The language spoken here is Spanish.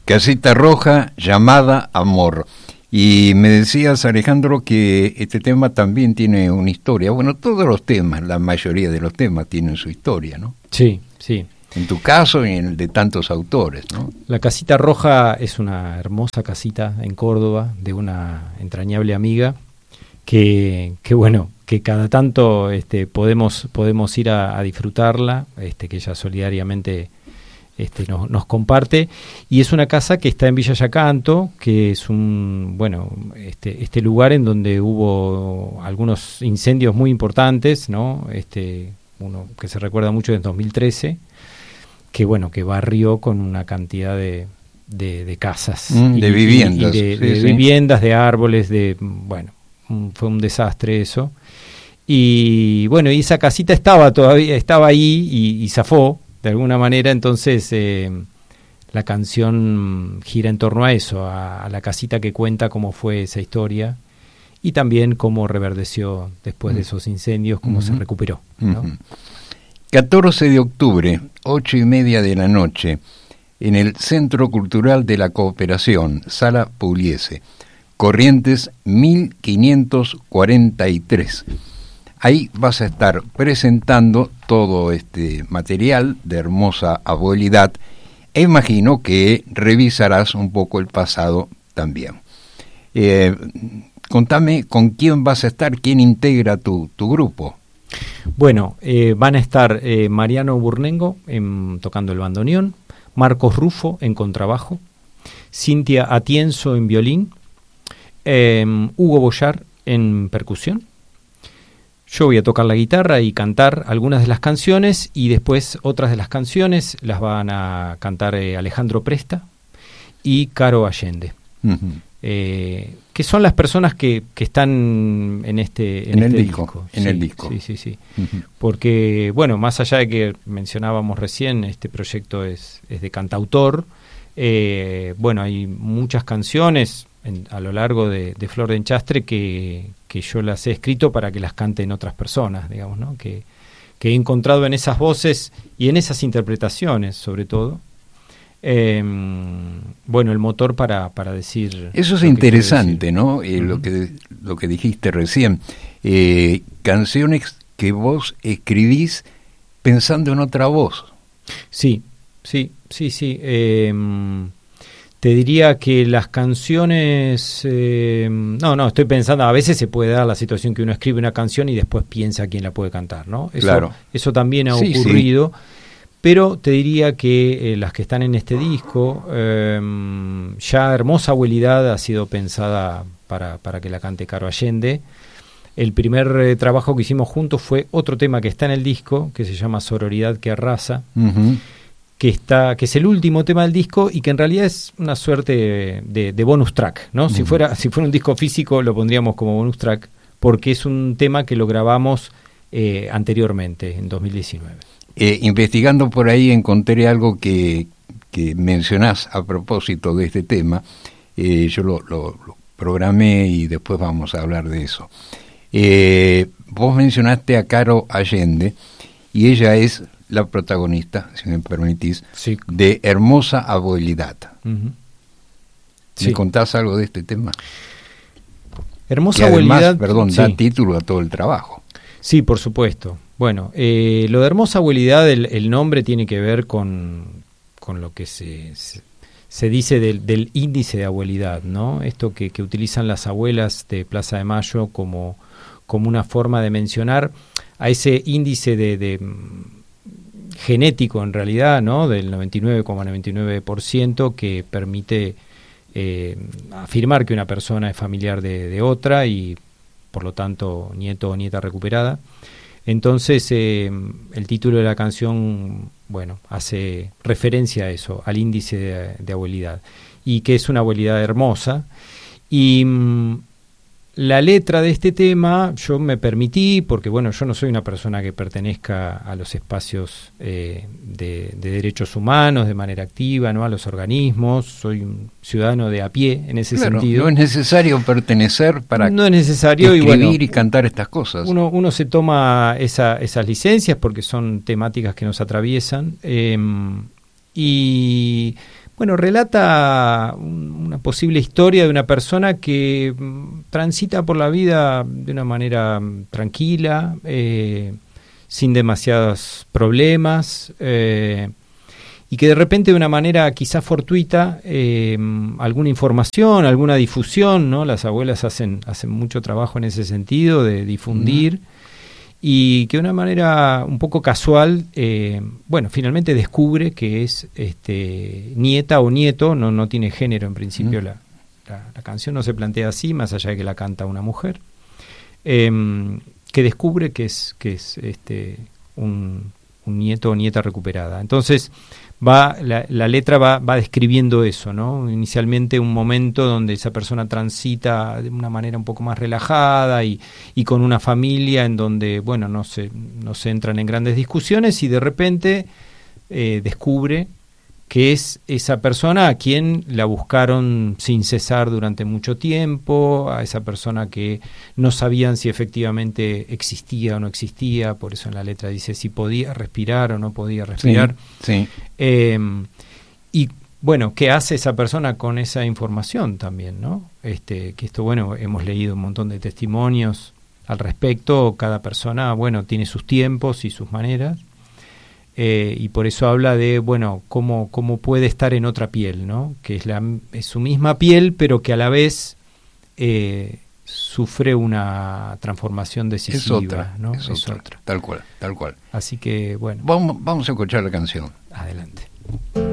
Casita Roja, llamada Amor. Y me decías, Alejandro, que este tema también tiene una historia. Bueno, todos los temas, la mayoría de los temas tienen su historia, ¿no? Sí, sí. En tu caso y en el de tantos autores, ¿no? La Casita Roja es una hermosa casita en Córdoba de una entrañable amiga que bueno, que cada tanto podemos ir a disfrutarla, que ella solidariamente nos comparte, y es una casa que está en Villa Yacanto, que es este lugar en donde hubo algunos incendios muy importantes, ¿no? Uno que se recuerda mucho en 2013, que barrió con una cantidad de casas, de viviendas, de viviendas, de árboles, fue un desastre eso. Y bueno, y esa casita estaba ahí y zafó de alguna manera. Entonces la canción gira en torno a eso, a la casita que cuenta cómo fue esa historia y también cómo reverdeció después de esos incendios, cómo se recuperó, ¿no? 14 de octubre, 8:30 de la noche, en el Centro Cultural de la Cooperación, Sala Pugliese, Corrientes 1543. Ahí vas a estar presentando todo este material de hermosa abuelidad e imagino que revisarás un poco el pasado también. Contame con quién vas a estar, quién integra tu grupo. Bueno, van a estar Mariano Burnengo tocando el bandoneón, Marcos Rufo en contrabajo, Cintia Atienzo en violín, Hugo Boyar en percusión. Yo voy a tocar la guitarra y cantar algunas de las canciones, y después otras de las canciones las van a cantar Alejandro Presta y Caro Allende. Uh-huh. Que son las personas que están en el disco. En el disco. Sí. Uh-huh. Porque, bueno, más allá de que mencionábamos recién, este proyecto es de cantautor, hay muchas canciones a lo largo de Flor de Enchastre que yo las he escrito para que las canten otras personas, digamos, ¿no? Que he encontrado en esas voces y en esas interpretaciones, sobre todo. El motor para decir... Eso es interesante, ¿no? Lo que dijiste recién. Canciones que vos escribís pensando en otra voz. Sí. Te diría que las canciones... estoy pensando, a veces se puede dar la situación que uno escribe una canción y después piensa quién la puede cantar, ¿no? Eso también ha ocurrido. Sí. Pero te diría que las que están en este disco, ya Hermosa Abuelidad ha sido pensada para que la cante Caro Allende. El primer trabajo que hicimos juntos fue otro tema que está en el disco, que se llama Sororidad que arrasa, uh-huh. que es el último tema del disco y que en realidad es una suerte de bonus track, ¿no? Uh-huh. Si fuera un disco físico lo pondríamos como bonus track, porque es un tema que lo grabamos anteriormente, en 2019. Investigando por ahí encontré algo que mencionás a propósito de este tema. Yo lo programé y después vamos a hablar de eso. Vos mencionaste a Caro Allende y ella es la protagonista, si me permitís, sí, de Hermosa Abuelidad. Uh-huh. ¿Me contás algo de este tema? Hermosa Abuelidad, Abuelidad, perdón, da título a todo el trabajo. Sí, por supuesto. Bueno, lo de Hermosa Abuelidad, el nombre tiene que ver con lo que se dice del índice de abuelidad, ¿no? Esto que utilizan las abuelas de Plaza de Mayo como una forma de mencionar a ese índice de genético, en realidad, ¿no? Del 99,99% que permite afirmar que una persona es familiar de otra y, por lo tanto, nieto o nieta recuperada. Entonces, el título de la canción, hace referencia a eso, al índice de abuelidad, y que es una abuelidad hermosa. Y la letra de este tema yo me permití, porque yo no soy una persona que pertenezca a los espacios de derechos humanos de manera activa, no a los organismos, soy un ciudadano de a pie en ese sentido. No es necesario pertenecer para escribir y cantar estas cosas. Uno se toma esas licencias porque son temáticas que nos atraviesan, Bueno, relata una posible historia de una persona que transita por la vida de una manera tranquila, sin demasiados problemas, y que de repente de una manera quizás fortuita, alguna información, alguna difusión, ¿no? Las abuelas hacen mucho trabajo en ese sentido de difundir, y que de una manera un poco casual, finalmente descubre que es nieta o nieto, no tiene género en principio, la canción no se plantea así, más allá de que la canta una mujer, que descubre que es un nieto o nieta recuperada. Entonces la letra va describiendo eso, ¿no? Inicialmente un momento donde esa persona transita de una manera un poco más relajada y con una familia en donde, no se entran en grandes discusiones, y de repente descubre que es esa persona a quien la buscaron sin cesar durante mucho tiempo, a esa persona que no sabían si efectivamente existía o no existía, por eso en la letra dice si podía respirar o no podía respirar. Sí. Y ¿qué hace esa persona con esa información también, ¿no? Que esto, hemos leído un montón de testimonios al respecto, cada persona, tiene sus tiempos y sus maneras. Y por eso habla de, cómo puede estar en otra piel, ¿no? Que es su misma piel, pero que a la vez sufre una transformación decisiva. Es otra, ¿no? es otra. Tal cual. Así que, Vamos a escuchar la canción. Adelante.